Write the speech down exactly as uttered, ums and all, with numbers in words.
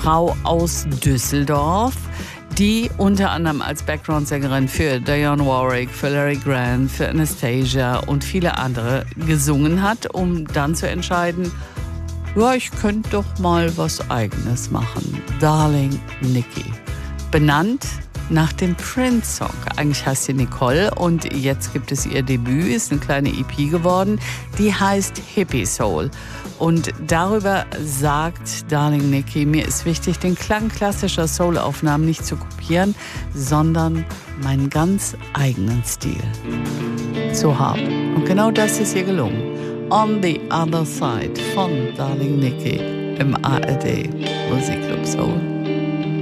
Frau aus Düsseldorf, die unter anderem als Background-Sängerin für Dionne Warwick, für Larry Grant, für Anastasia und viele andere gesungen hat, um dann zu entscheiden, ja, ich könnte doch mal was Eigenes machen. Darling Nikki. Benannt nach dem Prince-Song. Eigentlich heißt sie Nicole und jetzt gibt es ihr Debüt, ist eine kleine E P geworden, die heißt Hippie Soul. Und darüber sagt Darling Nikki, mir ist wichtig, den Klang klassischer Soul-Aufnahmen nicht zu kopieren, sondern meinen ganz eigenen Stil zu haben. Und genau das ist ihr gelungen. On the Other Side von Darling Nikki im A R D Musikclub Soul.